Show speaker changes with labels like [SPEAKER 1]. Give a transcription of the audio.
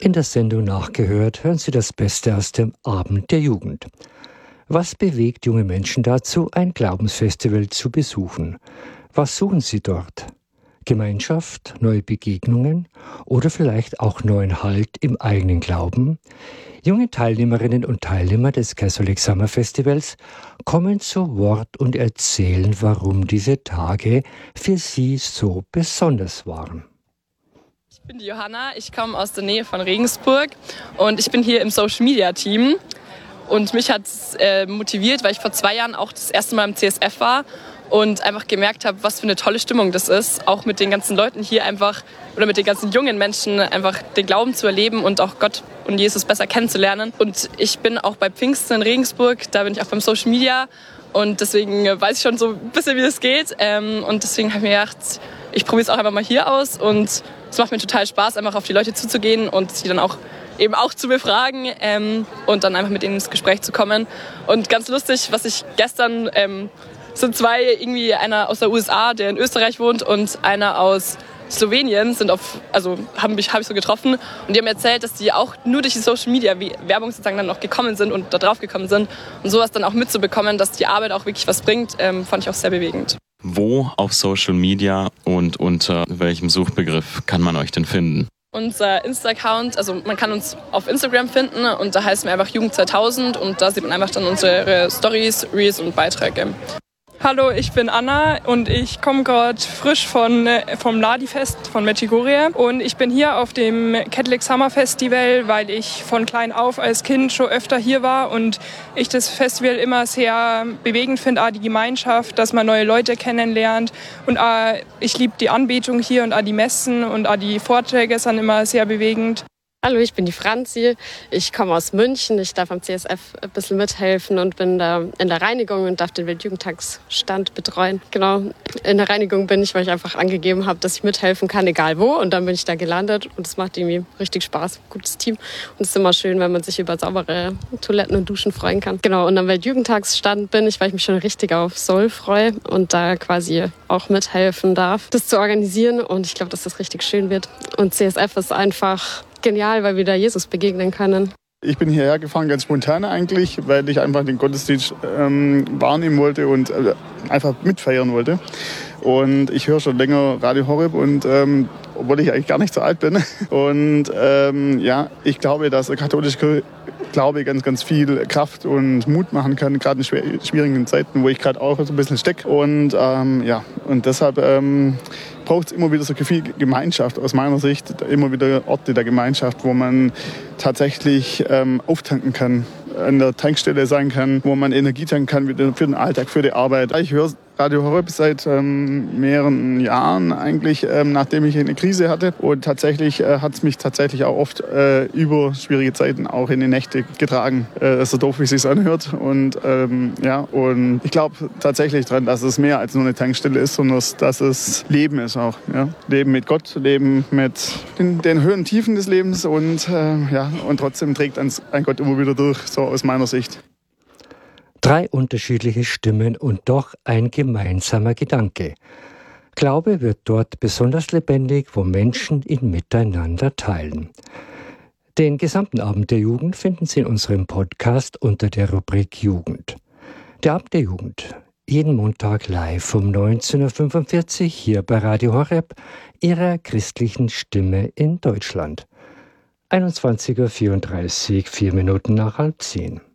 [SPEAKER 1] In der Sendung Nachgehört hören Sie das Beste aus dem Abend der Jugend. Was bewegt junge Menschen dazu, ein Glaubensfestival zu besuchen? Was suchen sie dort? Gemeinschaft, neue Begegnungen oder vielleicht auch neuen Halt im eigenen Glauben? Junge Teilnehmerinnen und Teilnehmer des Catholic Summer Festivals kommen zu Wort und erzählen, warum diese Tage für sie so besonders waren.
[SPEAKER 2] Ich bin die Johanna, ich komme aus der Nähe von Regensburg und ich bin hier im Social Media Team. Und mich hat es motiviert, weil ich vor 2 Jahren auch das erste Mal im CSF war und einfach gemerkt habe, was für eine tolle Stimmung das ist, auch mit den ganzen Leuten hier einfach oder mit den ganzen jungen Menschen einfach den Glauben zu erleben und auch Gott und Jesus besser kennenzulernen. Und ich bin auch bei Pfingsten in Regensburg, da bin ich auch beim Social Media und deswegen weiß ich schon so ein bisschen, wie das geht. Und deswegen habe ich mir gedacht, ich probiere es auch einfach mal hier aus und es macht mir total Spaß, einfach auf die Leute zuzugehen und sie dann auch eben auch zu befragen und dann einfach mit ihnen ins Gespräch zu kommen. Und ganz lustig, was ich gestern, sind 2, irgendwie einer aus der USA, der in Österreich wohnt und einer aus Slowenien, habe ich so getroffen und die haben erzählt, dass die auch nur durch die Social Media Werbung sozusagen dann noch gekommen sind und da drauf gekommen sind und sowas dann auch mitzubekommen, dass die Arbeit auch wirklich was bringt, fand ich auch sehr bewegend.
[SPEAKER 3] Wo auf Social Media und unter welchem Suchbegriff kann man euch denn finden?
[SPEAKER 2] Unser Insta-Account, also man kann uns auf Instagram finden und da heißen wir einfach Jugend 2000 und da sieht man einfach dann unsere Stories, Reels und Beiträge.
[SPEAKER 4] Hallo, ich bin Anna und ich komme gerade frisch vom Ladi-Fest von Medjugorje und ich bin hier auf dem Catholic Summer Festival, weil ich von klein auf als Kind schon öfter hier war und ich das Festival immer sehr bewegend finde, die Gemeinschaft, dass man neue Leute kennenlernt und ich liebe die Anbetung hier und die Messen und die Vorträge sind immer sehr bewegend.
[SPEAKER 5] Hallo, ich bin die Franzi. Ich komme aus München. Ich darf am CSF ein bisschen mithelfen und bin da in der Reinigung und darf den Weltjugendtagsstand betreuen. Genau, in der Reinigung bin ich, weil ich einfach angegeben habe, dass ich mithelfen kann, egal wo. Und dann bin ich da gelandet und es macht irgendwie richtig Spaß. Gutes Team. Und es ist immer schön, wenn man sich über saubere Toiletten und Duschen freuen kann. Genau, und am Weltjugendtagsstand bin ich, weil ich mich schon richtig auf Soul freue und da quasi auch mithelfen darf, das zu organisieren. Und ich glaube, dass das richtig schön wird. Und CSF ist einfach genial, weil wir da Jesus begegnen können.
[SPEAKER 6] Ich bin hierher gefahren, ganz spontan eigentlich, weil ich einfach den Gottesdienst wahrnehmen wollte und einfach mitfeiern wollte. Und ich höre schon länger Radio Horeb und obwohl ich eigentlich gar nicht so alt bin. Und ich glaube, dass der katholische Glaube ganz, ganz viel Kraft und Mut machen kann, gerade in schwierigen Zeiten, wo ich gerade auch so ein bisschen stecke. Und und deshalb braucht es immer wieder so viel Gemeinschaft aus meiner Sicht, immer wieder Orte der Gemeinschaft, wo man tatsächlich auftanken kann, an der Tankstelle sein kann, wo man Energie tanken kann für den Alltag, für die Arbeit. Ich höre Radio Horeb seit mehreren Jahren eigentlich, nachdem ich eine Krise hatte. Und tatsächlich hat es mich tatsächlich auch oft über schwierige Zeiten auch in die Nächte getragen. So doof, wie es sich anhört. Und und ich glaube tatsächlich daran, dass es mehr als nur eine Tankstelle ist, sondern dass es Leben ist auch. Ja? Leben mit Gott, Leben mit den Höhen und Tiefen des Lebens und trotzdem trägt ein Gott immer wieder durch, so aus meiner Sicht.
[SPEAKER 1] 3 unterschiedliche Stimmen und doch ein gemeinsamer Gedanke. Glaube wird dort besonders lebendig, wo Menschen ihn miteinander teilen. Den gesamten Abend der Jugend finden Sie in unserem Podcast unter der Rubrik Jugend. Der Abend der Jugend, jeden Montag live um 19.45 Uhr hier bei Radio Horeb, Ihrer christlichen Stimme in Deutschland. 21.34 Uhr, 4 Minuten nach 9:30.